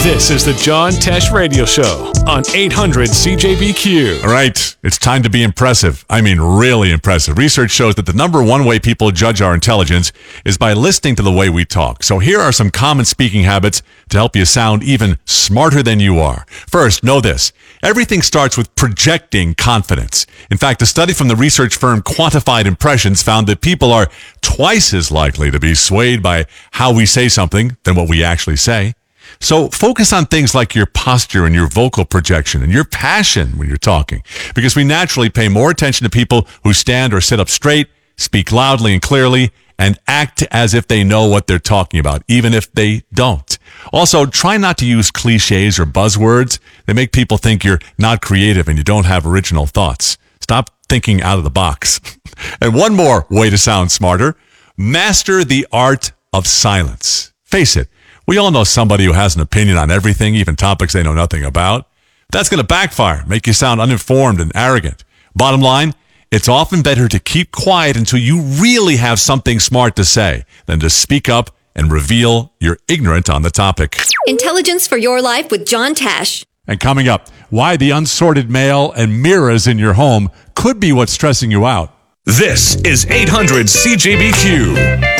This is the John Tesh Radio Show on 800 CJBQ. All right, it's time to be impressive. I mean, really impressive. Research shows that the number one way people judge our intelligence is by listening to the way we talk. So here are some common speaking habits to help you sound even smarter than you are. First, know this. Everything starts with projecting confidence. In fact, a study from the research firm Quantified Impressions found that people are twice as likely to be swayed by how we say something than what we actually say. So focus on things like your posture and your vocal projection and your passion when you're talking, because we naturally pay more attention to people who stand or sit up straight, speak loudly and clearly, and act as if they know what they're talking about, even if they don't. Also, try not to use cliches or buzzwords. They make people think you're not creative and you don't have original thoughts. Stop thinking out of the box. And one more way to sound smarter: master the art of silence. Face it, we all know somebody who has an opinion on everything, even topics they know nothing about. That's going to backfire, make you sound uninformed and arrogant. Bottom line, it's often better to keep quiet until you really have something smart to say than to speak up and reveal you're ignorant on the topic. Intelligence for your life with John Tesh. And coming up, why the unsorted mail and mirrors in your home could be what's stressing you out. This is 800 CJBQ.